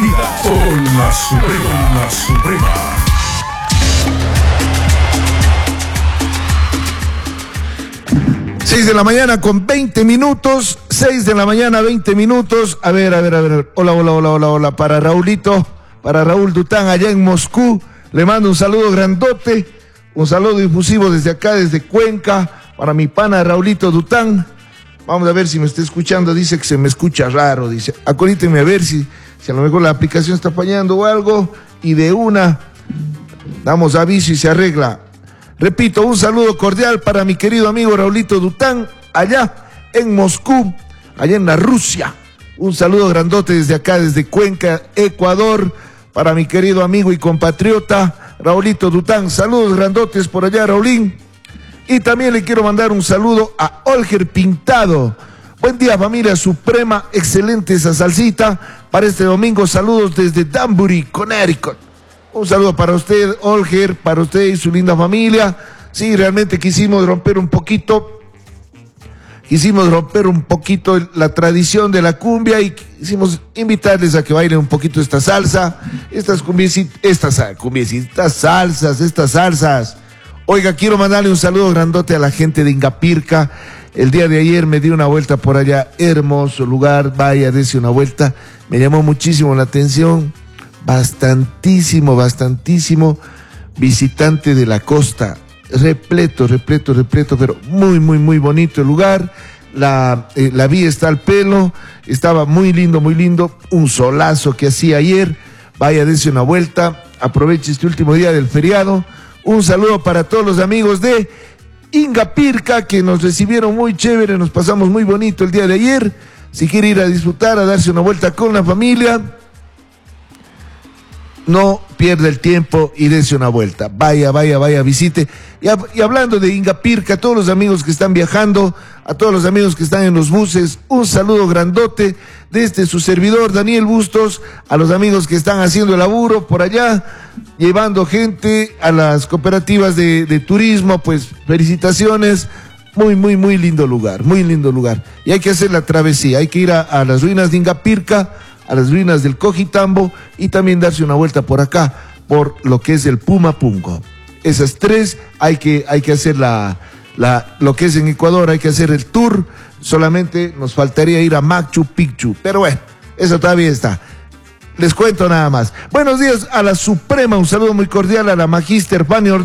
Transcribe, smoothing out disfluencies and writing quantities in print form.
vida con la Suprema. La Suprema. 6 de la mañana con 20 minutos. 6 de la mañana, 20 minutos. A ver. Hola. Para Raulito, para Raúl Dután allá en Moscú. Le mando un saludo grandote. Un saludo difusivo desde acá, desde Cuenca. Para mi pana Raulito Dután. Vamos a ver si me está escuchando. Dice que se me escucha raro. Dice, acuérdenme a ver si a lo mejor la aplicación está fallando o algo. Y de una damos aviso y se arregla. Repito, un saludo cordial para mi querido amigo Raulito Dután, allá en Moscú, allá en la Rusia. Un saludo grandote desde acá, desde Cuenca, Ecuador, para mi querido amigo y compatriota Raulito Dután. Saludos grandotes por allá, Raulín. Y también le quiero mandar un saludo a Olger Pintado. Buen día, familia Suprema, excelente esa salsita para este domingo. Saludos desde Danbury, Connecticut. Un saludo para usted, Olger, para usted y su linda familia. Sí, realmente quisimos romper un poquito la tradición de la cumbia y quisimos invitarles a que bailen un poquito esta salsa, estas salsas. Oiga, quiero mandarle un saludo grandote a la gente de Ingapirca. El día de ayer me di una vuelta por allá, hermoso lugar, vaya, dése una vuelta. Me llamó muchísimo la atención. Bastantísimo visitante de la costa, repleto, pero muy bonito el lugar. La vía está al pelo, estaba muy lindo, un solazo que hacía ayer. Vaya, dése una vuelta, aproveche este último día del feriado. Un saludo para todos los amigos de Ingapirca que nos recibieron muy chévere, nos pasamos muy bonito el día de ayer. Si quiere ir a disfrutar, a darse una vuelta con la familia, no pierda el tiempo y dése una vuelta. Vaya, visite. Y hablando de Ingapirca, a todos los amigos que están viajando, a todos los amigos que están en los buses, un saludo grandote desde su servidor Daniel Bustos, a los amigos que están haciendo el laburo por allá, llevando gente a las cooperativas de turismo, pues felicitaciones. Muy lindo lugar. Y hay que hacer la travesía, hay que ir a las ruinas de Ingapirca, a las ruinas del Cojitambo y también darse una vuelta por acá, por lo que es el Pumapungo. Esas tres hay que hacer lo que es en Ecuador, hay que hacer el tour. Solamente nos faltaría ir a Machu Picchu, pero bueno, eso todavía está. Les cuento nada más. Buenos días a la Suprema, un saludo muy cordial a la Magíster Fanny Ordaz.